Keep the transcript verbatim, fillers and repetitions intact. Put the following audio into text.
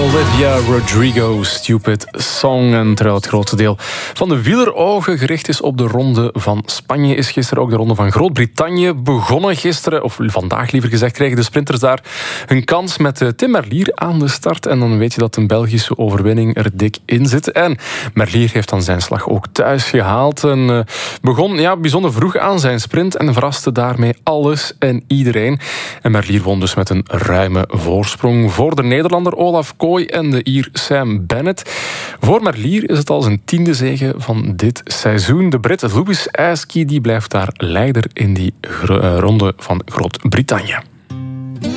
Olivia Rodrigo, Stupid Song. En terwijl het grootste deel van de wielerogen gericht is op de ronde van Spanje, is gisteren ook de ronde van Groot-Brittannië begonnen. Gisteren, of vandaag liever gezegd, kregen de sprinters daar hun kans met Tim Merlier aan de start. En dan weet je dat een Belgische overwinning er dik in zit. En Merlier heeft dan zijn slag ook thuis gehaald. En uh, begon ja, bijzonder vroeg aan zijn sprint en verraste daarmee alles en iedereen. En Merlier won dus met een ruime voorsprong voor de Nederlander Olaf Kooi en de Ier Sam Bennett. Voor Merlier is het al zijn tiende zege van dit seizoen. De Brit Louis Askey die blijft daar leider in die ronde van Groot-Brittannië.